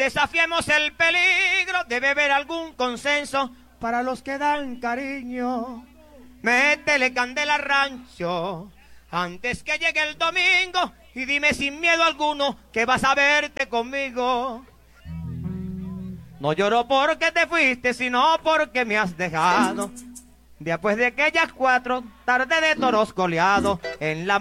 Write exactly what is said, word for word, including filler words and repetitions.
Desafiemos el peligro, debe haber algún consenso para los que dan cariño. Métele candela al rancho antes que llegue el domingo y dime sin miedo alguno que vas a verte conmigo. No lloro porque te fuiste, sino porque me has dejado. Después de aquellas cuatro tardes de toros coleados en la